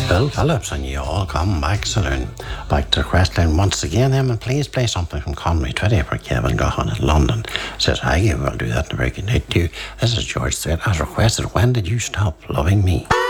Bill Phillips and you all come back saloon. Back to the question once again, and please play something from Conway Twitty for Kevin Gahan in London. Says, hi, we'll do that in a very good night too. This is George Strait. As requested, when did you stop loving me?